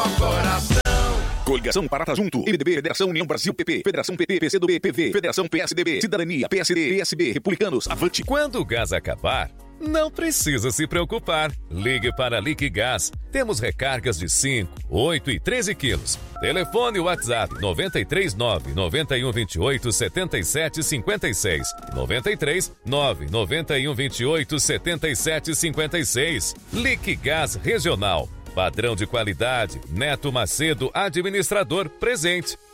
coração. Coligação Parata Junto, MDB, Federação União Brasil, PP, Federação PP, PCdoB, PV, Federação PSDB, Cidadania, PSD, PSB, Republicanos, Avante. Quando o gás acabar, não precisa se preocupar. Ligue para a Liquigás. Temos recargas de 5, 8 e 13 quilos. Telefone WhatsApp 939 9128 7756. 93 991 28 7756. Liquigás Regional. Padrão de qualidade. Neto Macedo, administrador, presente.